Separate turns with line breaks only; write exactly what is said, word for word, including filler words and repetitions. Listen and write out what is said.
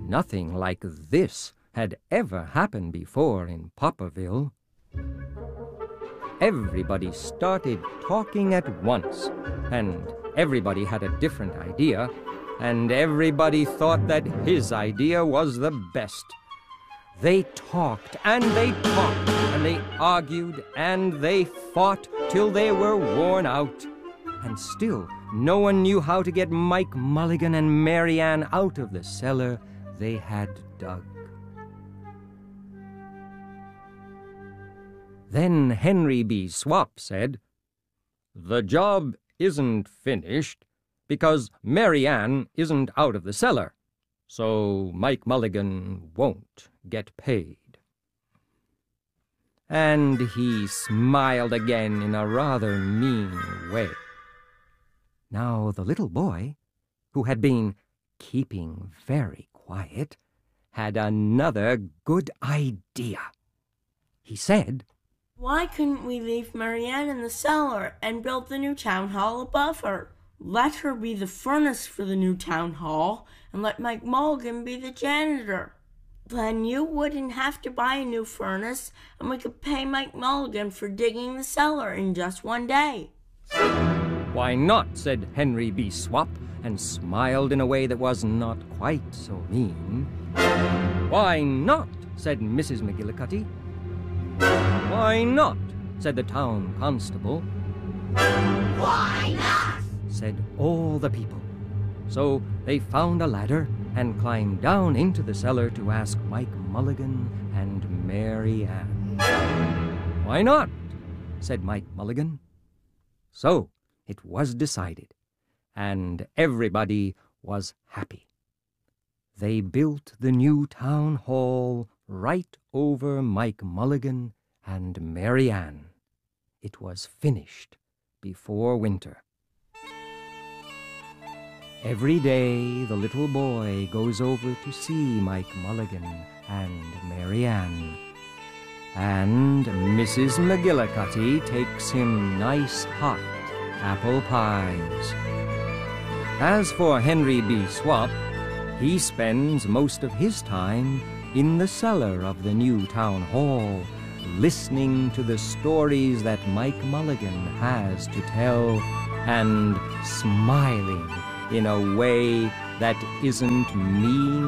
Nothing like this had ever happened before in Popperville. Everybody started talking at once, and everybody had a different idea, and everybody thought that his idea was the best. They talked, and they talked, and they argued, and they fought till they were worn out. And still, no one knew how to get Mike Mulligan and Mary Ann out of the cellar they had dug. Then Henry B. Swap said, "The job isn't finished because Mary Ann isn't out of the cellar, so Mike Mulligan won't get paid." And he smiled again in a rather mean way. Now the little boy, who had been keeping very quiet, had another good idea. He said,
"Why couldn't we leave Mary Ann in the cellar and build the new town hall above her? Let her be the furnace for the new town hall, and let Mike Mulligan be the janitor. Then you wouldn't have to buy a new furnace, and we could pay Mike Mulligan for digging the cellar in just one day."
"Why not?" said Henry B. Swap, and smiled in a way that was not quite so mean. "Why not?" said Missus McGillicuddy. "Why not?" said the town constable.
"Why not?"
said all the people. So they found a ladder and climbed down into the cellar to ask Mike Mulligan and Mary Ann. "Why not?" said Mike Mulligan. So it was decided, and everybody was happy. They built the new town hall right over Mike Mulligan and Mary Ann. It was finished before winter. Every day the little boy goes over to see Mike Mulligan and Mary Ann, and Missus McGillicuddy takes him nice hot apple pies. As for Henry B. Swap, he spends most of his time in the cellar of the new town hall, listening to the stories that Mike Mulligan has to tell, and smiling in a way that isn't mean